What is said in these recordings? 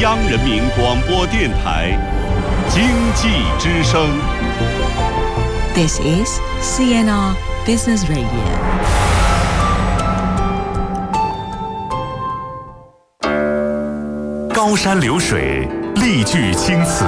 央人民广播电台经济之声。 This is CNR Business Radio。 高山流水，丽句青词，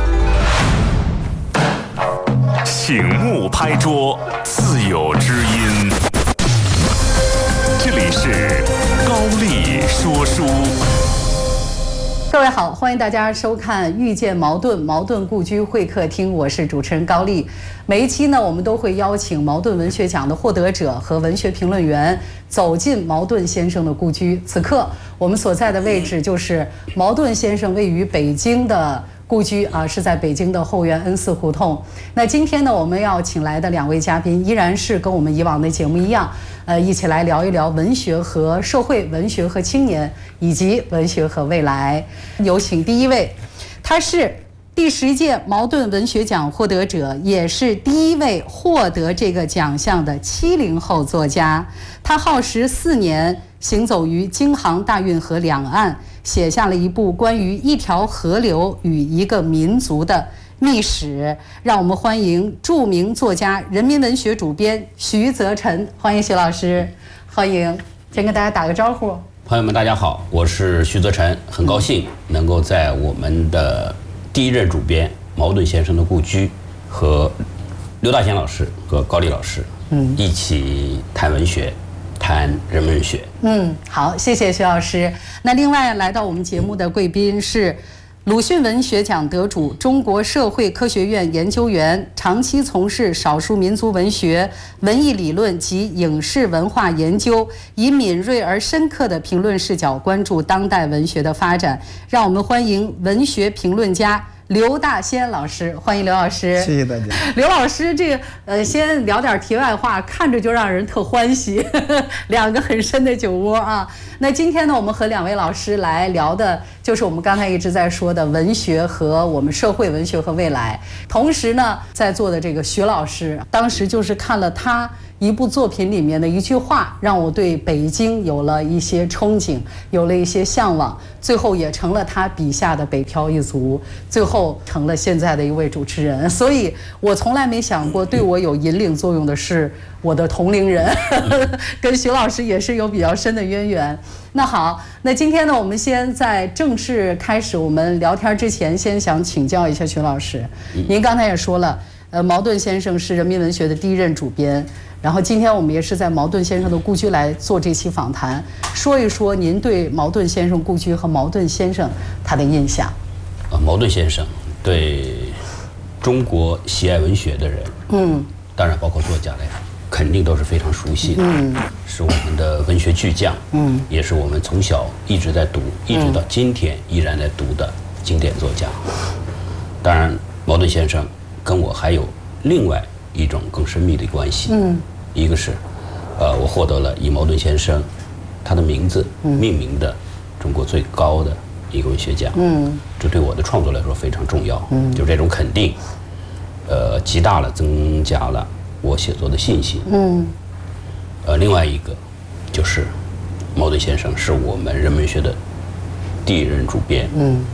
醒目拍桌，自有知音。这里是高丽说书。 各位好，欢迎大家收看《遇见茅盾故居会客厅》，我是主持人高丽。每一期呢，我们都会邀请茅盾文学奖的获得者和文学评论员走进茅盾先生的故居。此刻我们所在的位置就是茅盾先生位于北京的故居啊，是在北京的后园恩寺胡同。那今天呢，我们要请来的两位嘉宾依然是跟我们以往的节目一样，一起来聊一聊文学和社会、文学和青年，以及文学和未来。有请第一位，他是第10届茅盾文学奖获得者，也是第一位获得这个奖项的70后作家。他耗时4年，行走于京杭大运河两岸，写下了一部关于一条河流与一个民族的秘史。让我们欢迎著名作家、人民文学主编徐则臣，欢迎徐老师，欢迎。先跟大家打个招呼。 朋友们，大家好，我是徐则臣，很高兴能够在我们的第一任主编茅盾先生的故居和刘大贤老师和高丽老师，一起谈文学。谈人文学。 好，谢谢徐老师。那另外来到我们节目的贵宾是鲁迅文学奖得主、中国社会科学院研究员，长期从事少数民族文学、文艺理论及影视文化研究，以敏锐而深刻的评论视角关注当代文学的发展。让我们欢迎文学评论家刘大仙老师，欢迎刘老师。 谢谢大家。 刘老师，这个先聊点题外话，看着就让人特欢喜，两个很深的酒窝啊。那今天呢，我们和两位老师来聊的就是我们刚才一直在说的文学和我们社会、文学和未来。同时呢，在座的这个徐老师，当时就是看了他一部作品里面的一句话，让我对北京有了一些憧憬，有了一些向往，最后也成了他笔下的北漂一族，最后成了现在的一位主持人。所以我从来没想过对我有引领作用的是我的同龄人，跟徐老师也是有比较深的渊源。那好，那今天呢，我们先在正式开始我们聊天之前，先想请教一下徐老师。您刚才也说了，茅盾先生是人民文学的第一任主编，然后今天我们也是在茅盾先生的故居来做这期访谈，说一说您对茅盾先生故居和茅盾先生他的印象。 茅盾先生对中国喜爱文学的人，当然包括作家来说，肯定都是非常熟悉的，是我们的文学巨匠，也是我们从小一直在读，一直到今天依然在读的经典作家。当然，茅盾先生跟我还有另外一种更深密的关系，一个是，我获得了以茅盾先生他的名字命名的中国最高的一个文学奖，这对我的创作来说非常重要，就这种肯定，极大了增加了我写作的信心，另外一个就是茅盾先生是我们人文学的第一任主编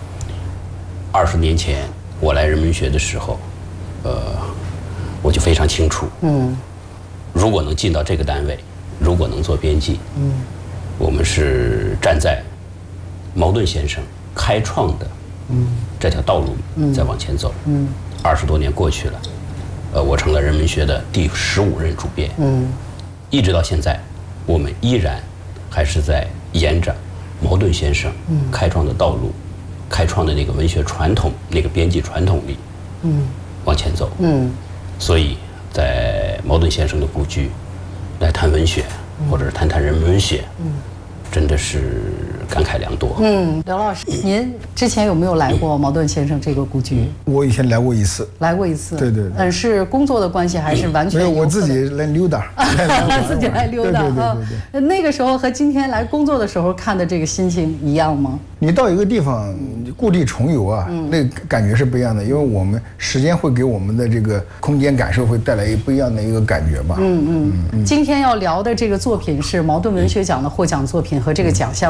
，20年前我来人文学的时候，我就非常清楚，如果能进到这个单位，如果能做编辑，我们是站在茅盾先生开创的这条道路在往前走，20多年过去了，我成了人文学的第15任主编，一直到现在，我们依然还是在沿着茅盾先生开创的道路，开创的那个文学传统、那个编辑传统里，往前走，所以在茅盾先生的故居来谈文学，或者是谈谈人文学，真的是感慨良多。 刘老师，您之前有没有来过茅盾先生这个故居？ 我以前来过一次。 来过一次。 对对对。 是工作的关系还是完全？ 没有，我自己来溜达。 自己来溜达啊。那个时候和今天来工作的时候看的这个心情一样吗？ 你到一个地方故地重游啊，那个感觉是不一样的，因为我们时间会给我们的这个空间感受会带来不一样的一个感觉吧。 今天要聊的这个作品是茅盾文学奖的获奖作品和这个奖项的这个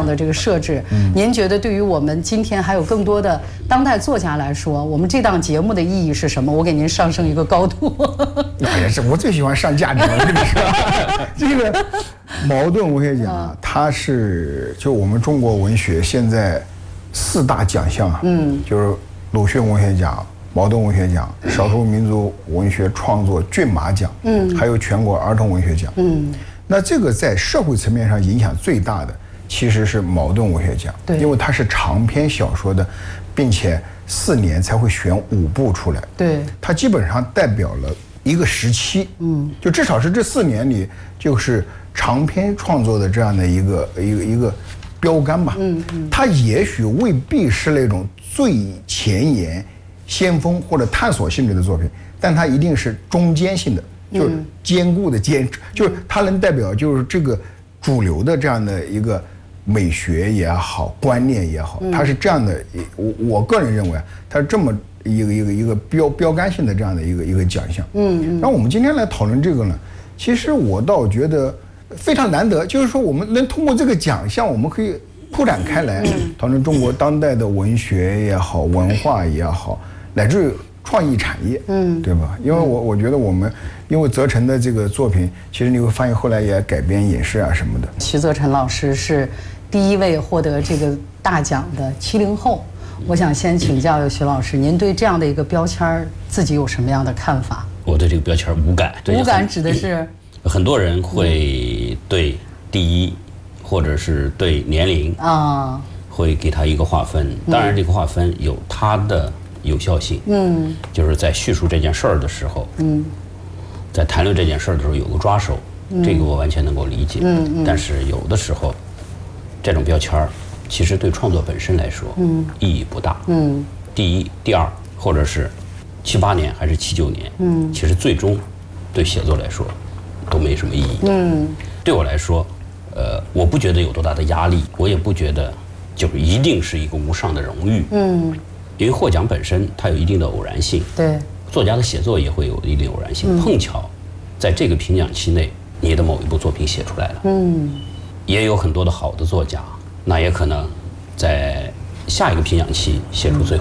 设置。您觉得对于我们今天还有更多的当代作家来说，我们这档节目的意义是什么？我给您上升一个高度。 哎呀，我最喜欢上价值了，我跟你说，这个茅盾文学奖，它是就我们中国文学现在4大奖项啊，就是鲁迅文学奖、茅盾文学奖、少数民族文学创作骏马奖，还有全国儿童文学奖，那这个在社会层面上影响最大的其实是茅盾文学奖，因为它是长篇小说的，并且4年才会选5部出来， 对， 它基本上代表了一个时期，就至少是这4年里，就是长篇创作的这样的一个标杆吧，它也许未必是那种最前沿、先锋或者探索性质的作品，但它一定是中间性的，就是坚固的坚，就是它能代表就是这个主流的这样的一个美学也好，观念也好，它是这样的。我个人认为，它是这么一个标杆性的这样的一个奖项。然后我们今天来讨论这个呢，其实我倒觉得非常难得，就是说我们能通过这个奖项，我们可以扩展开来讨论中国当代的文学也好，文化也好，乃至于创意产业，对吧？因为我觉得我们因为泽成的这个作品，其实你会发现后来也改编影视啊什么的。 徐泽成老师是第一位获得这个大奖的70后。我想先请教徐老师，您对这样的一个标签自己有什么样的看法？ 我对这个标签无感。 无感指的是很多人会对第一，或者是对年龄啊，会给他一个划分。当然，这个划分有它的有效性。就是在叙述这件事儿的时候，在谈论这件事儿的时候有个抓手，这个我完全能够理解。但是有的时候，这种标签儿其实对创作本身来说，意义不大。第一、第二，或者是7、8年还是7、9年，其实最终对写作来说都没什么意义。对我来说，我不觉得有多大的压力，我也不觉得就是一定是一个无上的荣誉。因为获奖本身它有一定的偶然性， 对， 作家的写作也会有一定偶然性。碰巧在这个评奖期内，你的某一部作品写出来了，也有很多的好的作家，那也可能在下一个评奖期写出最